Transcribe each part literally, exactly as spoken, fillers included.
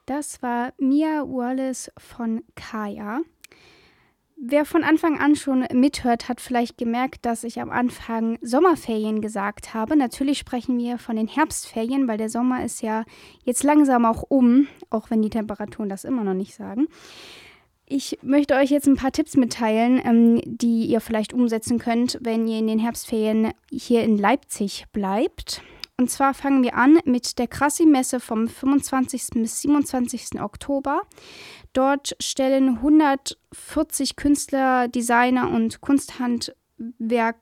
Das war Mia Wallace von Kaya. Wer von Anfang an schon mithört, hat vielleicht gemerkt, dass ich am Anfang Sommerferien gesagt habe. Natürlich sprechen wir von den Herbstferien, weil der Sommer ist ja jetzt langsam auch um, auch wenn die Temperaturen das immer noch nicht sagen. Ich möchte euch jetzt ein paar Tipps mitteilen, ähm, die ihr vielleicht umsetzen könnt, wenn ihr in den Herbstferien hier in Leipzig bleibt. Und zwar fangen wir an mit der Krassi-Messe vom fünfundzwanzigsten bis siebenundzwanzigsten Oktober. Dort stellen hundertvierzig Künstler, Designer und Kunsthandwerkler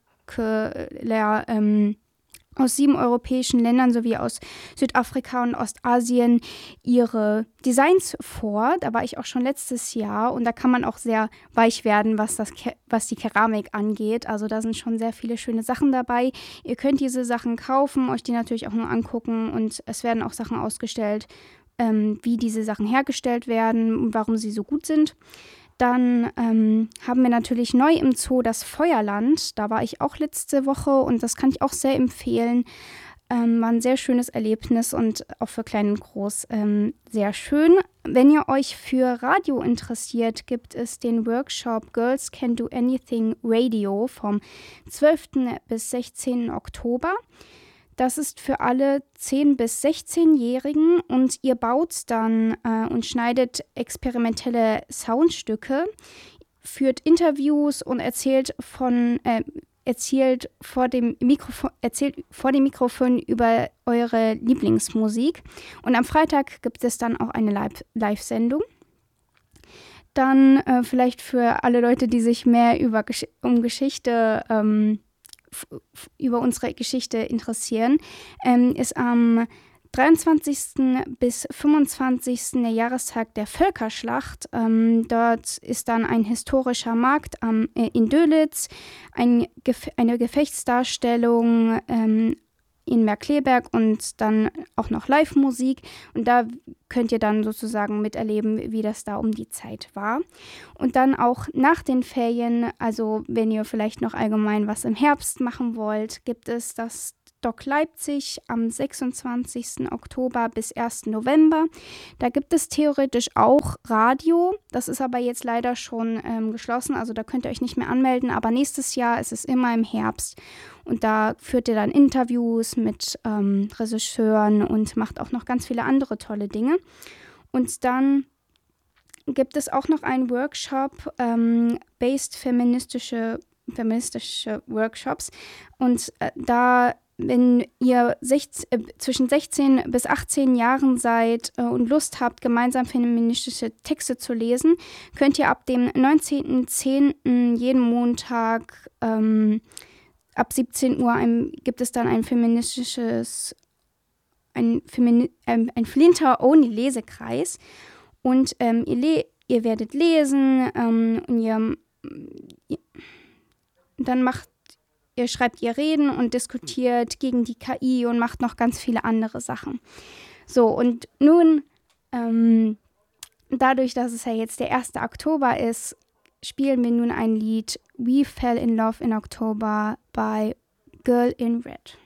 ähm, aus sieben europäischen Ländern sowie aus Südafrika und Ostasien ihre Designs vor. Da war ich auch schon letztes Jahr und da kann man auch sehr weich werden, was, das, was die Keramik angeht. Also da sind schon sehr viele schöne Sachen dabei. Ihr könnt diese Sachen kaufen, euch die natürlich auch nur angucken und es werden auch Sachen ausgestellt, ähm, wie diese Sachen hergestellt werden und warum sie so gut sind. Dann ähm, haben wir natürlich neu im Zoo das Feuerland. Da war ich auch letzte Woche und das kann ich auch sehr empfehlen. Ähm, war ein sehr schönes Erlebnis und auch für klein und groß ähm, sehr schön. Wenn ihr euch für Radio interessiert, gibt es den Workshop Girls Can Do Anything Radio vom zwölften bis sechzehnten Oktober. Das ist für alle zehn- bis sechzehnjährigen und ihr baut dann äh, und schneidet experimentelle Soundstücke, führt Interviews und erzählt von äh, erzählt vor dem Mikrofon erzählt vor dem Mikrofon über eure Lieblingsmusik. Und am Freitag gibt es dann auch eine Live- Live-Sendung. Dann äh, vielleicht für alle Leute, die sich mehr über Gesch- um Geschichte ähm, über unsere Geschichte interessieren, ähm, ist am dreiundzwanzigsten bis fünfundzwanzigsten der Jahrestag der Völkerschlacht. Ähm, dort ist dann ein historischer Markt am, äh, in Dölitz, ein, Gef- eine Gefechtsdarstellung ähm, in Merkleberg und dann auch noch Live-Musik. Und da könnt ihr dann sozusagen miterleben, wie das da um die Zeit war. Und dann auch nach den Ferien, also wenn ihr vielleicht noch allgemein was im Herbst machen wollt, gibt es das Doc Leipzig am sechsundzwanzigsten Oktober bis ersten November. Da gibt es theoretisch auch Radio. Das ist aber jetzt leider schon ähm, geschlossen, also da könnt ihr euch nicht mehr anmelden. Aber nächstes Jahr ist es immer im Herbst. Und da führt ihr dann Interviews mit ähm, Regisseuren und macht auch noch ganz viele andere tolle Dinge. Und dann gibt es auch noch einen Workshop, ähm, based feministische, feministische Workshops. Und äh, da wenn ihr sechzehn, äh, zwischen sechzehn bis achtzehn Jahren seid äh, und Lust habt, gemeinsam feministische Texte zu lesen, könnt ihr ab dem neunzehnten zehnten jeden Montag ähm, ab siebzehn Uhr ein, gibt es dann ein feministisches, ein, Femini- ähm, ein Flinter-Only-Lesekreis. Und ähm, ihr, le- ihr werdet lesen ähm, und ihr, ihr dann macht Ihr schreibt ihr Reden und diskutiert gegen die K I und macht noch ganz viele andere Sachen. So, und nun, ähm, dadurch, dass es ja jetzt der erste Oktober ist, spielen wir nun ein Lied We Fell in Love in October by Girl in Red.